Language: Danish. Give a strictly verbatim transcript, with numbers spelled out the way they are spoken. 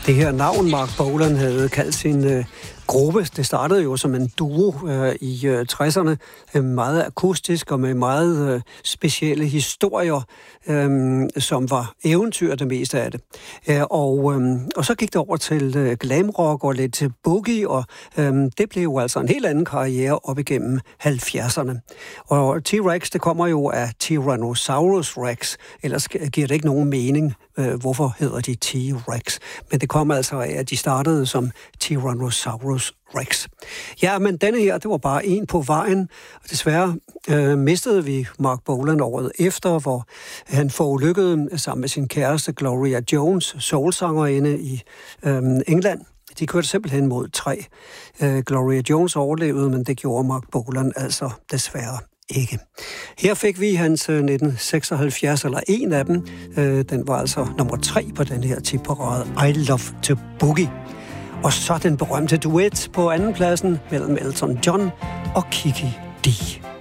Det her navn, Marc Bolan havde kaldt sin øh, gruppe, det startede jo som en duo øh, i øh, tresserne, øh, meget akustisk og med meget øh, specielle historier, øh, som var eventyr det meste af det. Øh, og, øh, og så gik det over til øh, glamrock og lidt til boogie, og øh, det blev jo altså en helt anden karriere op igennem halvfjerdserne. Og T-Rex, det kommer jo af Tyrannosaurus Rex, ellers giver det ikke nogen mening, øh, hvorfor hedder de T-Rex. Men det kommer altså af, at de startede som Tyrannosaurus Rex. Ja, men denne her, det var bare en på vejen. Og desværre øh, mistede vi Marc Bolan året efter, hvor han forulykkede sammen med sin kæreste Gloria Jones, soulsangerinde i øh, England. De kørte simpelthen mod træ. Øh, Gloria Jones overlevede, men det gjorde Marc Bolan altså desværre ikke. Her fik vi hans øh, nitten seksoghalvfjerds, eller en af dem. Øh, den var altså nummer tre på den her tipparade, I Love to Boogie. Og så den berømte duet på andenpladsen mellem Elton John og Kiki Dee.